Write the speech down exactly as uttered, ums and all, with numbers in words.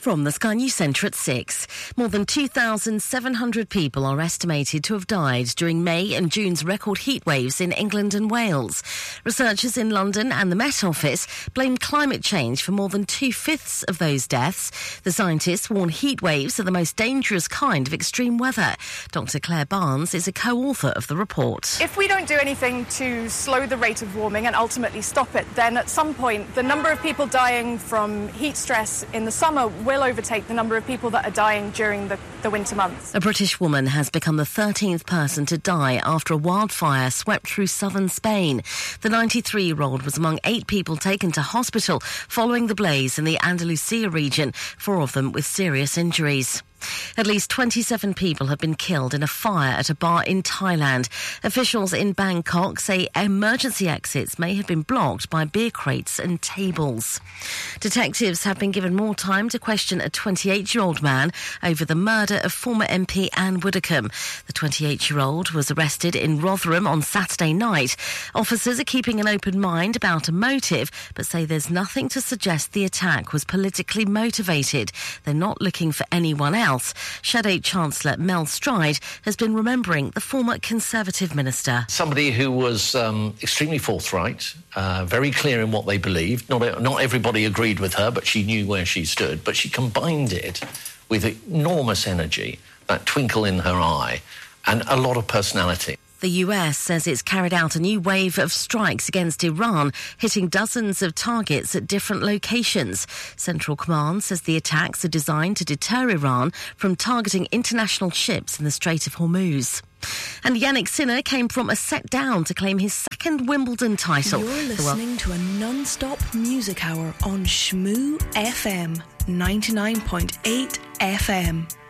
From the Sky News Centre at six, more than two thousand seven hundred people are estimated to have died during May and June's record heat waves in England and Wales. Researchers in London and the Met Office blame climate change for more than two-fifths of those deaths. The scientists warn heat waves are the most dangerous kind of extreme weather. Doctor Claire Barnes is a co-author of the report. If we don't do anything to slow the rate of warming and ultimately stop it, then at some point the number of people dying from heat stress in the summer will will overtake the number of people that are dying during the, the winter months. A British woman has become the thirteenth person to die after a wildfire swept through southern Spain. The ninety-three-year-old was among eight people taken to hospital following the blaze in the Andalusia region, four of them with serious injuries. At least twenty-seven people have been killed in a fire at a bar in Thailand. Officials in Bangkok say emergency exits may have been blocked by beer crates and tables. Detectives have been given more time to question a twenty-eight-year-old man over the murder of former M P Anne Widdecombe. The twenty-eight-year-old was arrested in Rotherham on Saturday night. Officers are keeping an open mind about a motive, but say there's nothing to suggest the attack was politically motivated. They're not looking for anyone else. Shadow Chancellor Mel Stride has been remembering the former Conservative minister. Somebody who was um, extremely forthright, uh, very clear in what they believed. Not, not everybody agreed with her, but she knew where she stood. But she combined it with enormous energy, that twinkle in her eye, and a lot of personality. The U S says it's carried out a new wave of strikes against Iran, hitting dozens of targets at different locations. Central Command says the attacks are designed to deter Iran from targeting international ships in the Strait of Hormuz. And Yannick Sinner came from a set down to claim his second Wimbledon title. You're listening to a non-stop music hour on Shmoo F M, ninety-nine point eight F M.